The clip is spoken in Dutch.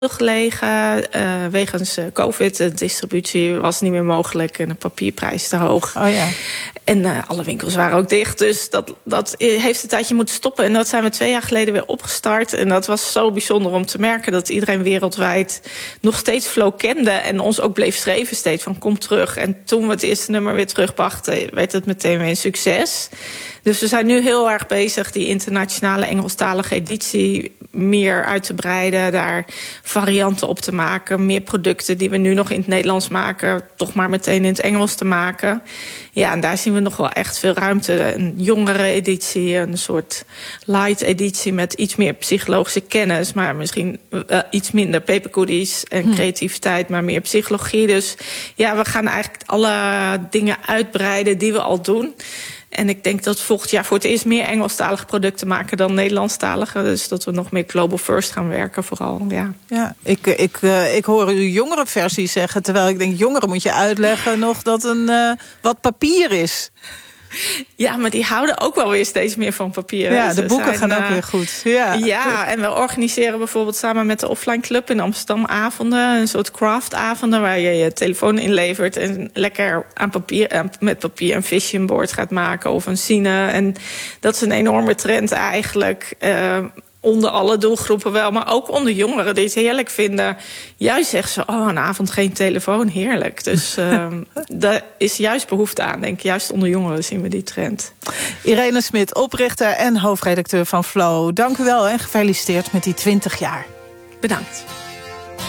gelegen. Wegens COVID, de distributie was niet meer mogelijk en de papierprijs te hoog. Oh ja. En alle winkels waren ook dicht, dus dat heeft een tijdje moeten stoppen. En dat zijn we 2 jaar geleden weer opgestart. En dat was zo bijzonder om te merken dat iedereen wereldwijd nog steeds Flow kende. En ons ook bleef schreven steeds van kom terug. En toen we het eerste nummer weer terugbrachten, werd het meteen weer een succes. Dus we zijn nu heel erg bezig die internationale Engelstalige editie meer uit te breiden. Daar varianten op te maken. Meer producten die we nu nog in het Nederlands maken, toch maar meteen in het Engels te maken. Ja, en daar zien we nog wel echt veel ruimte. Een jongere editie, een soort light editie met iets meer psychologische kennis, maar misschien iets minder pepergoodies en creativiteit, maar meer psychologie. Dus ja, we gaan eigenlijk alle dingen uitbreiden die we al doen. En ik denk dat volgend jaar voor het eerst meer Engelstalige producten maken dan Nederlandstalige. Dus dat we nog meer global first gaan werken vooral. Ja, ik hoor uw jongere versie zeggen, terwijl ik denk, jongeren moet je uitleggen nog dat een wat papier is. Ja, maar die houden ook wel weer steeds meer van papier. Ja, de boeken gaan ook weer goed. Ja, en we organiseren bijvoorbeeld samen met de Offline Club in Amsterdam avonden. Een soort craftavonden waar je je telefoon inlevert en lekker met papier een vision board gaat maken of een cine. En dat is een enorme trend eigenlijk. Onder alle doelgroepen wel, maar ook onder jongeren die het heerlijk vinden. Juist zeggen ze, een avond geen telefoon, heerlijk. Dus daar is juist behoefte aan, denk ik. Juist onder jongeren zien we die trend. Irene Smit, oprichter en hoofdredacteur van Flow. Dank u wel en gefeliciteerd met die 20 jaar. Bedankt.